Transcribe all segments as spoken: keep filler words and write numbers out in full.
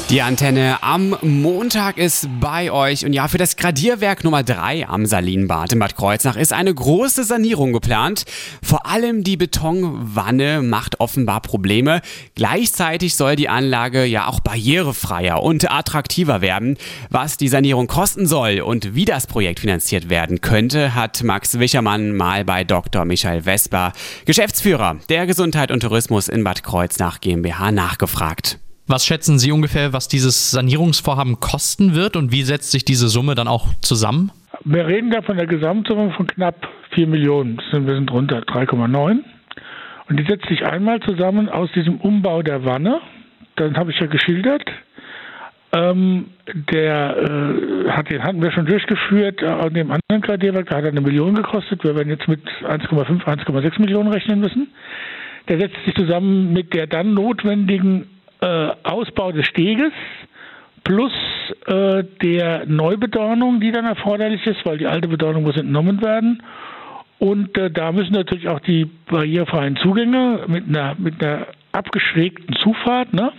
Die Antenne am Montag ist bei euch und ja, für das Gradierwerk Nummer drei am Salinbad in Bad Kreuznach ist eine große Sanierung geplant. Vor allem die Betonwanne macht offenbar Probleme. Gleichzeitig soll die Anlage ja auch barrierefreier und attraktiver werden. Was die Sanierung kosten soll und wie das Projekt finanziert werden könnte, hat Max Wichermann mal bei Doktor Michael Vesper, Geschäftsführer der Gesundheit und Tourismus in Bad Kreuznach GmbH, nachgefragt. Was schätzen Sie ungefähr, was dieses Sanierungsvorhaben kosten wird und wie setzt sich diese Summe dann auch zusammen? Wir reden da von der Gesamtsumme von knapp vier Millionen, das sind ein bisschen drunter, drei Komma neun. Und die setzt sich einmal zusammen aus diesem Umbau der Wanne, das habe ich ja geschildert. Ähm, der äh, hat, den hatten wir schon durchgeführt, äh, an dem anderen Gradierwerk, da hat er eine Million gekostet. Wir werden jetzt mit eins Komma fünf, eins Komma sechs Millionen rechnen müssen. Der setzt sich zusammen mit der dann notwendigen Äh, Ausbau des Steges plus äh, der Neubedornung, die dann erforderlich ist, weil die alte Bedornung muss entnommen werden. Und äh, da müssen natürlich auch die barrierefreien Zugänge mit einer, mit einer abgeschrägten Zufahrt, ne,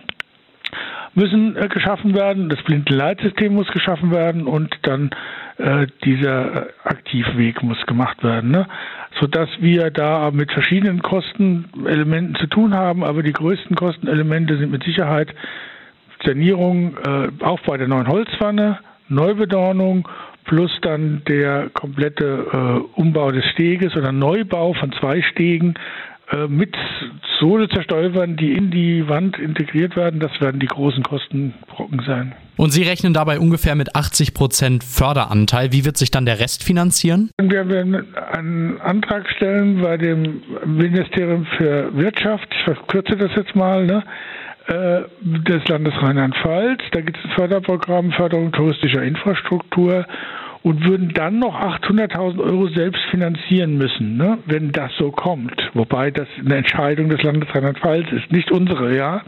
müssen äh, geschaffen werden. Das Blindenleitsystem muss geschaffen werden und dann äh, dieser Aktivweg muss gemacht werden, ne? Sodass wir da mit verschiedenen Kostenelementen zu tun haben, aber die größten Kostenelemente sind mit Sicherheit Sanierung, äh, Aufbau der neuen Holzwanne, Neubedornung plus dann der komplette äh, Umbau des Steges oder Neubau von zwei Stegen äh, mit Sohlezerstäubern, die in die Wand integriert werden. Das werden die großen Kostenbrocken sein. Und Sie rechnen dabei ungefähr mit achtzig Prozent Förderanteil. Wie wird sich dann der Rest finanzieren? Wir werden einen Antrag stellen bei dem Ministerium für Wirtschaft, ich verkürze das jetzt mal, ne, äh, des Landes Rheinland-Pfalz. Da gibt es ein Förderprogramm, Förderung touristischer Infrastruktur, und würden dann noch achthunderttausend Euro selbst finanzieren müssen, ne, wenn das so kommt. Wobei das eine Entscheidung des Landes Rheinland-Pfalz ist, nicht unsere, ja.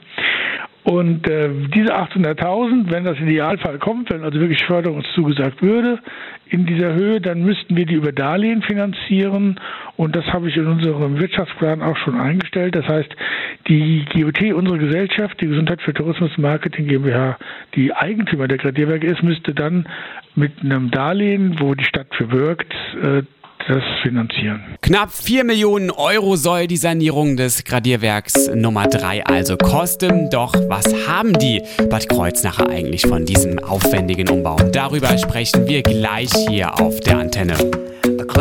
Und äh, diese achthunderttausend, wenn das Idealfall kommt, wenn also wirklich Förderung uns zugesagt würde, in dieser Höhe, dann müssten wir die über Darlehen finanzieren. Und das habe ich in unserem Wirtschaftsplan auch schon eingestellt. Das heißt, die G U T, unsere Gesellschaft, die Gesundheit für Tourismus und Marketing GmbH, die Eigentümer der Gradierwerke ist, müsste dann mit einem Darlehen, wo die Stadt für wirkt, äh, das finanzieren. Knapp vier Millionen Euro soll die Sanierung des Gradierwerks Nummer drei also kosten. Doch was haben die Bad Kreuznacher eigentlich von diesem aufwendigen Umbau? Darüber sprechen wir gleich hier auf der Antenne.